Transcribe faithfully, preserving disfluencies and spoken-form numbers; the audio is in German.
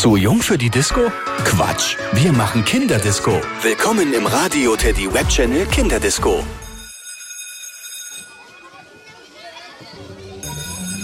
Zu jung für die Disco? Quatsch, wir machen Kinderdisco. Willkommen im Radio Teddy Web Channel Kinderdisco.